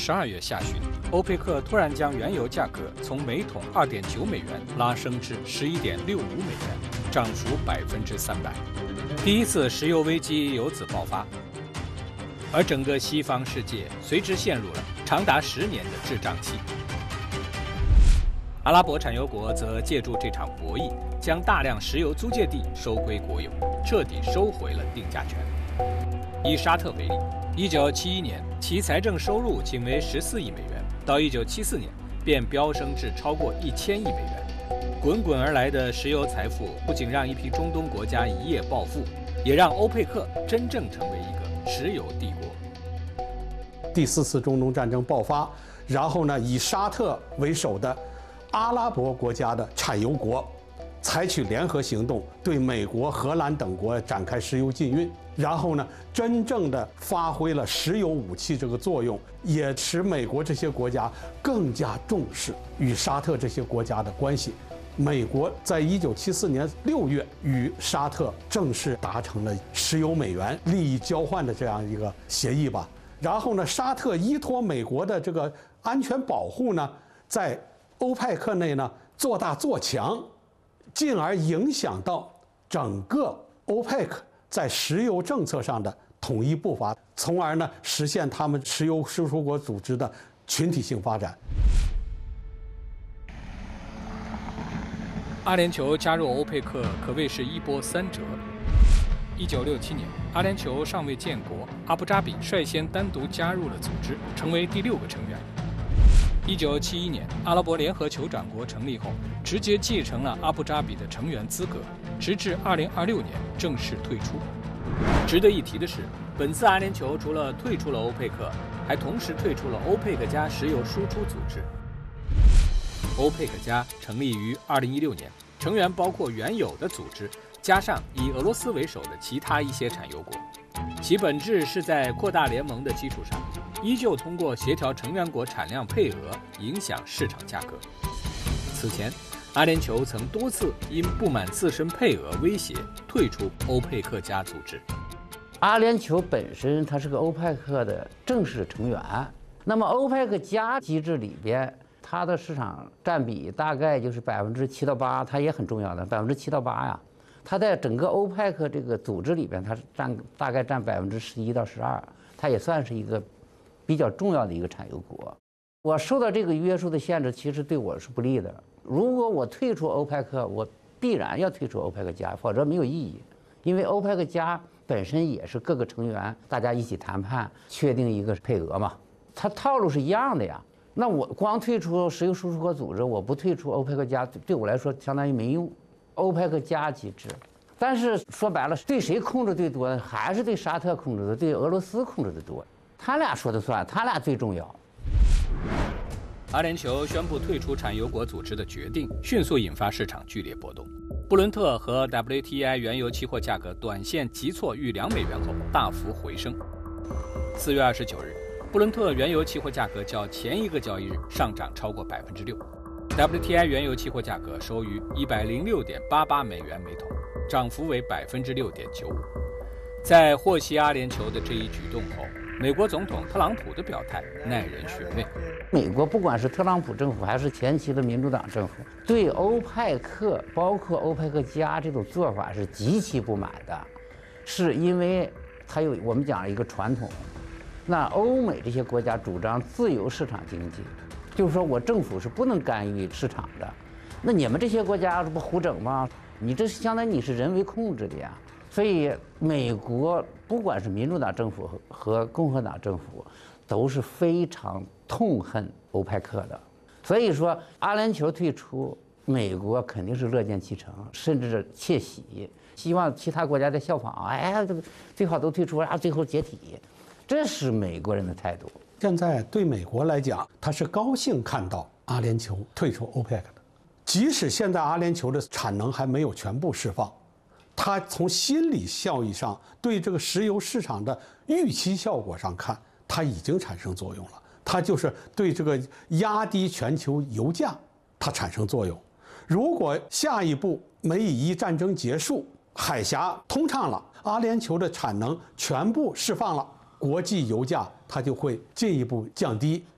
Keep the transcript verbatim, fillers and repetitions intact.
十二月下旬，欧佩克突然将原油价格从每桶二点九美元拉升至十一点六五美元，涨幅百分之三百。第一次石油危机由此爆发，而整个西方世界随之陷入了长达十年的滞胀期。阿拉伯产油国则借助这场博弈，将大量石油租借地收归国有，彻底收回了定价权。以沙特为例，一九七一年其财政收入仅为十四亿美元，到一九七四年便飙升至超过一千亿美元。滚滚而来的石油财富不仅让一批中东国家一夜暴富，也让欧佩克真正成为一个石油帝国。 第四次中东战争爆发，然后呢，以沙特为首的阿拉伯国家的产油国采取联合行动，对美国、荷兰等国展开石油禁运，然后呢，真正的发挥了石油武器这个作用，也使美国这些国家更加重视与沙特这些国家的关系。美国在一九七四年六月与沙特正式达成了石油美元利益交换的这样一个协议吧。然后呢，沙特依托美国的这个安全保护呢，在欧派克内呢做大做强，进而影响到整个欧佩克在石油政策上的统一步伐，从而呢实现他们石油输出国组织的群体性发展。 阿联酋加入欧佩克可谓是一波三折。一九六七年，阿联酋尚未建国，阿布扎比率先单独加入了组织，成为第六个成员。一九七一年，阿拉伯联合酋长国成立后，直接继承了阿布扎比的成员资格，直至二零二六年正式退出。值得一提的是，本次阿联酋除了退出了欧佩克，还同时退出了欧佩克加石油输出组织。欧佩克加成立于二零一六年，成员包括原有的组织，加上以俄罗斯为首的其他一些产油国，其本质是在扩大联盟的基础上，依旧通过协调成员国产量配额影响市场价格。此前，阿联酋曾多次因不满自身配额威胁退出欧佩克加组织。 阿联酋本身它是个欧佩克的正式成员，那么欧佩克加机制里边，它的市场占比大概就是百分之七到八，它也很重要的百分之七到八呀。它在整个欧佩克这个组织里边，它是占大概占百分之十一到十二，它也算是一个比较重要的一个产油国。我受到这个约束的限制，其实对我是不利的。如果我退出欧佩克，我必然要退出欧佩克加，否则没有意义。因为欧佩克加本身也是各个成员大家一起谈判确定一个配额嘛，它套路是一样的呀。那我光退出石油输出国组织，我不退出欧佩克加，对我来说相当于没用。欧佩克加机制，但是说白了，对谁控制最多？还是对沙特控制的，对俄罗斯控制的多。他俩说的算，他俩最重要。 阿联酋宣布退出产油国组织的决定，迅速引发市场剧烈波动。布伦特和 W T I 原油期货价格短线急挫逾两美元后大幅回升。四月二十九日，布伦特原油期货价格较前一个交易日上涨超过百分之六。W T I 原油期货价格收于一百零六点八八美元每桶，涨幅为百分之六点九五。在获悉阿联酋的这一举动后，美国总统特朗普的表态耐人寻味。 美国不管是特朗普政府还是前期的民主党政府，对欧派克包括欧佩克加这种做法是极其不满的，是因为它有我们讲了一个传统，那欧美这些国家主张自由市场经济。就是说我政府是不能干预市场的，那你们这些国家这不胡整吗？你这相当于你是人为控制的呀。所以美国不管是民主党政府和共和党政府，都是非常痛恨欧派克的。所以说阿联酋退出，美国肯定是乐见其成，甚至是窃喜，希望其他国家在效仿，哎，这个最好都退出啊，最后解体，这是美国人的态度。 现在对美国来讲，他是高兴看到阿联酋退出欧佩克的，即使现在阿联酋的产能还没有全部释放，他从心理效益上对这个石油市场的预期效果上看，它已经产生作用了。它就是对这个压低全球油价，它产生作用。如果下一步美以伊战争结束，海峡通畅了，阿联酋的产能全部释放了，国际油价它就会进一步降低。